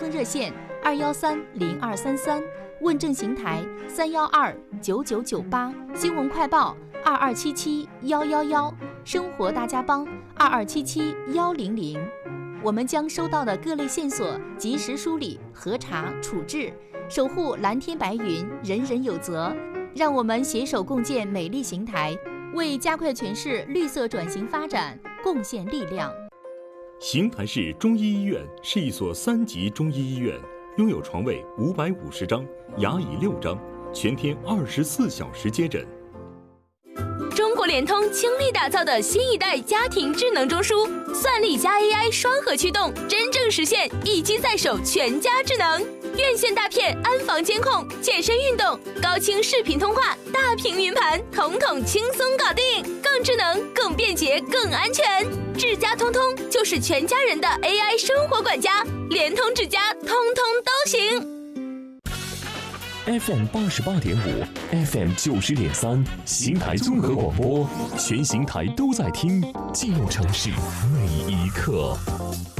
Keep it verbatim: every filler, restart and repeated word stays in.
热线二幺三零二三三，问政邢台三幺二九九九八，新闻快报二二七七幺幺幺，生活大家帮二二七七幺零零。我们将收到的各类线索及时梳理、核查、处置，守护蓝天白云，人人有责。让我们携手共建美丽邢台，为加快全市绿色转型发展贡献力量。 邢台市中医医院是一所三级中医医院，拥有床位五百五十张，牙椅六张，全天二十四小时接诊。 中国联通倾力打造的新一代家庭智能中枢，算力加 A I 双核驱动，真正实现一机在手，全家智能。院线大片安防监控，健身运动，高清视频通话，大屏云盘，统统轻松搞定，更智能、更便捷、更安全。智家通通就是全家人的 A I 生活管家，联通智家通通都行。 F M 八十八点五 ，F M 九十点三，邢台综合广播，全邢台都在听，记录城市每一刻。